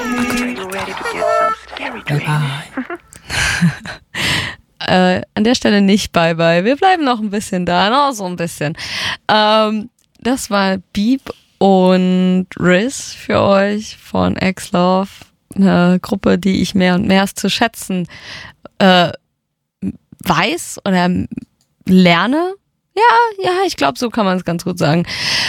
An der Stelle nicht Bye-Bye. Wir bleiben noch ein bisschen da, noch so ein bisschen. Das war Beep und Riz für euch von X-Love. Eine Gruppe, die ich mehr und mehr zu schätzen weiß oder lerne. Ja, ich glaube, so kann man es ganz gut sagen.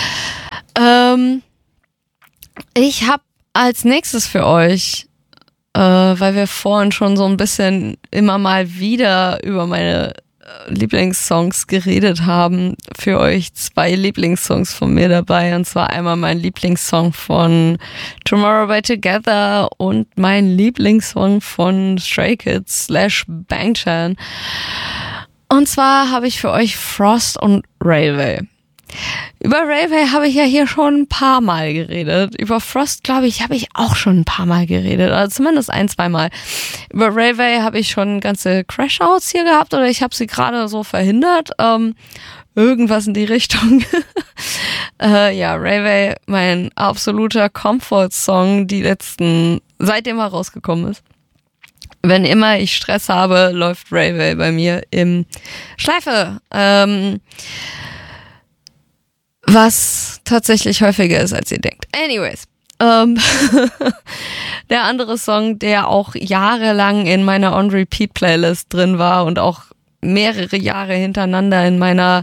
Ich habe als nächstes für euch, weil wir vorhin schon so ein bisschen immer mal wieder über meine Lieblingssongs geredet haben, für euch 2 Lieblingssongs von mir dabei. Und zwar einmal mein Lieblingssong von Tomorrow by Together und mein Lieblingssong von Stray Kids / Bang Chan. Und zwar habe ich für euch Frost und Railway. Über Railway habe ich ja hier schon ein paar Mal geredet. Über Frost, glaube ich, habe ich auch schon ein paar Mal geredet. Also zumindest 1-2 Mal. Über Railway habe ich schon ganze Crashouts hier gehabt oder ich habe sie gerade so verhindert. Irgendwas in die Richtung. Railway, mein absoluter Comfort-Song, seitdem er rausgekommen ist. Wenn immer ich Stress habe, läuft Railway bei mir im Schleife. Was tatsächlich häufiger ist, als ihr denkt. Anyways. Der andere Song, der auch jahrelang in meiner On-Repeat-Playlist drin war und auch mehrere Jahre hintereinander in meiner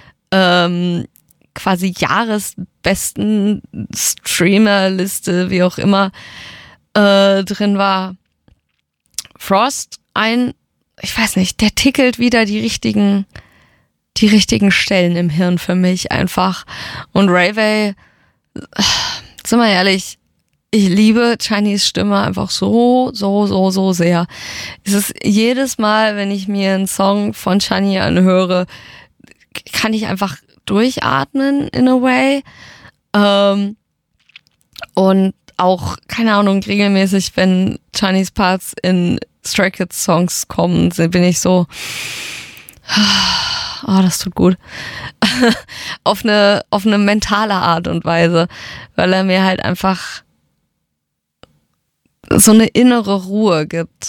quasi jahresbesten Streamer-Liste, wie auch immer, drin war. Frost, ich weiß nicht, der tickelt wieder die richtigen Stellen im Hirn für mich einfach. Und Railway, sind wir ehrlich, ich liebe Chinese Stimme einfach so sehr. Es ist jedes Mal, wenn ich mir einen Song von Chani anhöre, kann ich einfach durchatmen in a way. Und auch, keine Ahnung, regelmäßig, wenn Chinese Parts in Stray Kids Songs kommen, bin ich so, das tut gut. auf eine mentale Art und Weise, weil er mir halt einfach so eine innere Ruhe gibt.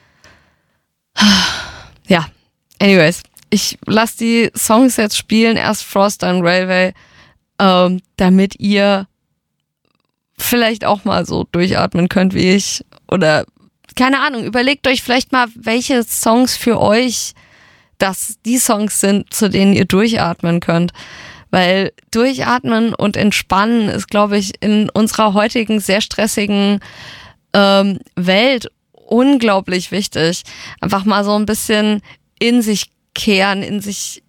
Ja, anyways, ich lasse die Songs jetzt spielen, erst Frost, dann Railway, damit ihr vielleicht auch mal so durchatmen könnt wie ich. Oder, keine Ahnung, überlegt euch vielleicht mal, welche Songs für euch die Songs sind, zu denen ihr durchatmen könnt. Weil durchatmen und entspannen ist, glaube ich, in unserer heutigen sehr stressigen Welt unglaublich wichtig. Einfach mal so ein bisschen in sich kehren, in sich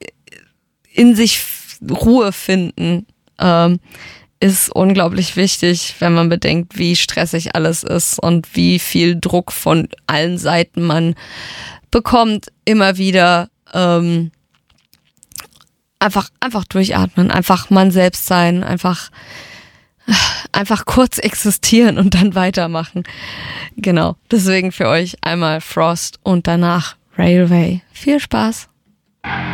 Ruhe finden, ist unglaublich wichtig, wenn man bedenkt, wie stressig alles ist und wie viel Druck von allen Seiten man bekommt, immer wieder einfach durchatmen, einfach man selbst sein, einfach kurz existieren und dann weitermachen. Genau, deswegen für euch einmal Frost und danach Railway. Viel Spaß!